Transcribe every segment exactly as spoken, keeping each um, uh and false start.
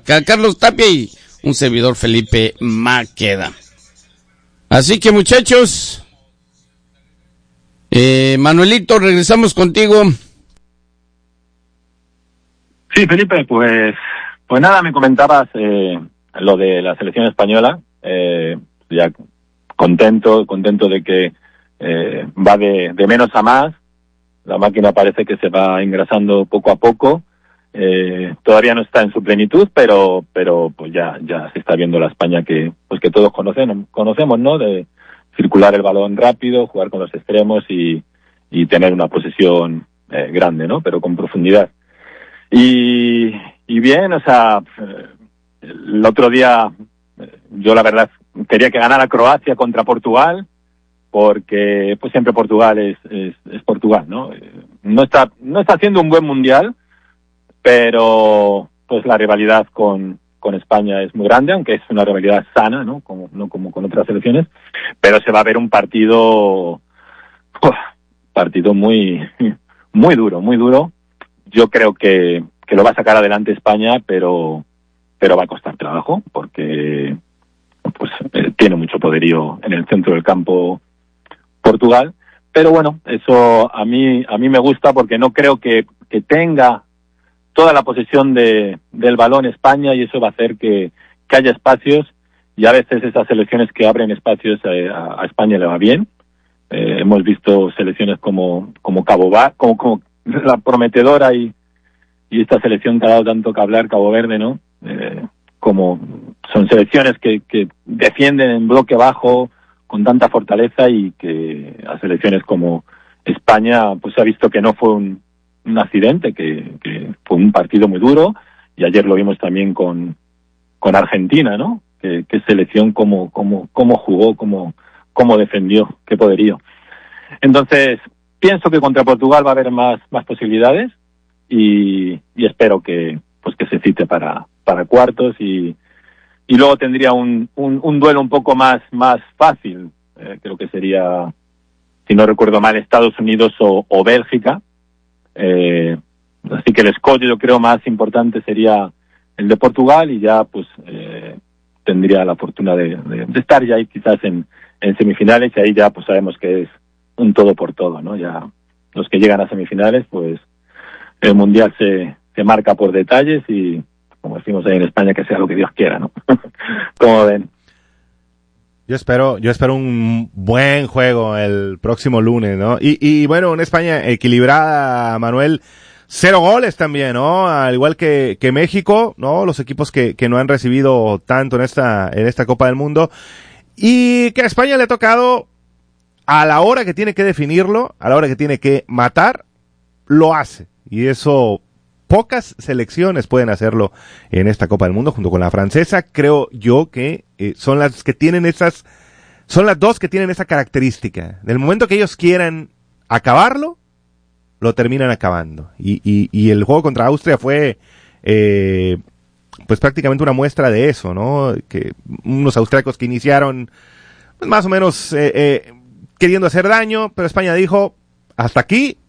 acá Carlos Tapia y un servidor Felipe Maqueda. Así que muchachos, eh, Manuelito, regresamos contigo. Sí, Felipe, pues, pues nada, me comentabas eh, lo de la selección española, eh, ya contento, contento de que eh, va de, de menos a más, la máquina parece que se va engrasando poco a poco, eh, todavía no está en su plenitud, pero, pero pues ya, ya se está viendo la España que, pues que todos conocemos, conocemos, ¿no? De circular el balón rápido, jugar con los extremos y, y tener una posesión eh, grande, ¿no? Pero con profundidad. Y, y bien, o sea, el otro día yo la verdad quería que ganara Croacia contra Portugal, porque pues siempre Portugal es, es, es Portugal, ¿no? No está, no está haciendo un buen mundial, pero pues la rivalidad con, con España es muy grande, aunque es una rivalidad sana, ¿no? Como, no como con otras selecciones, pero se va a ver un partido, uf, partido muy, muy duro, muy duro. Yo creo que, que lo va a sacar adelante España, pero, pero va a costar trabajo, porque pues eh, tiene mucho poderío en el centro del campo Portugal. Pero bueno, eso a mí, a mí me gusta porque no creo que, que tenga toda la posesión de, del balón España, y eso va a hacer que, que haya espacios, y a veces esas selecciones que abren espacios eh, a, a España le va bien. Eh, hemos visto selecciones como, como Cabo Verde, como, como la prometedora y, y esta selección que ha dado tanto que hablar, Cabo Verde, ¿no? Eh, como son selecciones que, que defienden en bloque bajo con tanta fortaleza, y que a selecciones como España pues se ha visto que no fue un, un accidente, que, que fue un partido muy duro, y ayer lo vimos también con, con Argentina, ¿no? Que, que selección cómo, cómo, cómo jugó, cómo, cómo defendió, qué poderío. Entonces, pienso que contra Portugal va a haber más, más posibilidades, y, y espero que, pues que se cite para, para cuartos, y, y luego tendría un, un, un duelo un poco más, más fácil, eh, creo que sería, si no recuerdo mal, Estados Unidos o, o Bélgica, eh, así que el escollo yo creo más importante sería el de Portugal, y ya pues eh, tendría la fortuna de, de, de estar ya ahí quizás en, en semifinales, y ahí ya pues sabemos que es un todo por todo, ¿no? Ya los que llegan a semifinales, pues el mundial se, se marca por detalles, y como decimos ahí en España, que sea lo que Dios quiera, ¿no? Como ven. Yo espero, yo espero un buen juego el próximo lunes, ¿no? Y, y bueno, una España equilibrada, Manuel, cero goles también, ¿no? Al igual que, que México, ¿no? Los equipos que, que no han recibido tanto en esta, en esta Copa del Mundo. Y que a España le ha tocado, a la hora que tiene que definirlo, a la hora que tiene que matar, lo hace. Y eso, pocas selecciones pueden hacerlo en esta Copa del Mundo, junto con la francesa. Creo yo que eh, son las que tienen esas, son las dos que tienen esa característica. Del momento que ellos quieran acabarlo, lo terminan acabando. Y, y, y el juego contra Austria fue, eh, pues prácticamente una muestra de eso, ¿no? Que unos austriacos que iniciaron, pues más o menos, eh, eh, queriendo hacer daño, pero España dijo, hasta aquí,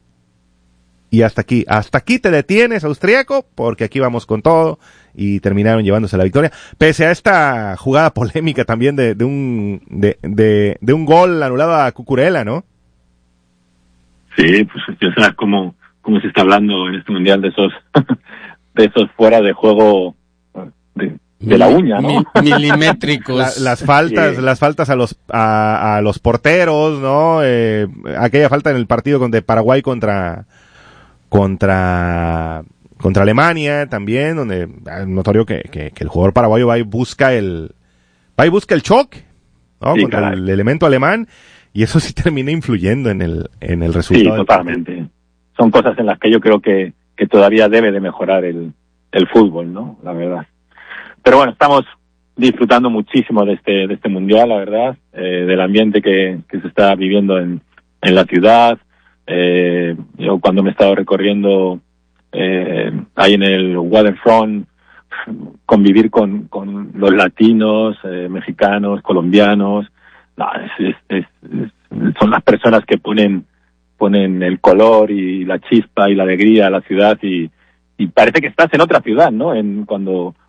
y hasta aquí, hasta aquí te detienes, austriaco, porque aquí vamos con todo, y terminaron llevándose la victoria, pese a esta jugada polémica también de, de un, de, de, de un gol anulado a Cucurella, ¿no? Sí, pues ya sabes cómo, cómo se está hablando en este mundial de esos, de esos fuera de juego de, de la uña, ¿no? Milimétricos. La, las faltas, sí. las faltas a los, a, a los porteros, ¿no? Eh, aquella falta en el partido de Paraguay contra, contra contra Alemania también, donde es notorio que, que, que el jugador paraguayo va y busca el va y busca el choque, ¿no? Sí, contra caray. el elemento alemán, y eso sí termina influyendo en el en el resultado. Sí, totalmente. Son cosas en las que yo creo que, que todavía debe de mejorar el, el fútbol, ¿no? La verdad. Pero bueno, estamos disfrutando muchísimo de este de este mundial, la verdad, eh, del ambiente que, que se está viviendo en, en la ciudad. Eh, yo cuando me he estado recorriendo eh, ahí en el waterfront, convivir con, con los latinos, eh, mexicanos, colombianos, no, es, es, es, es, son las personas que ponen ponen el color y la chispa y la alegría a la ciudad, y, y parece que estás en otra ciudad, ¿no? En cuando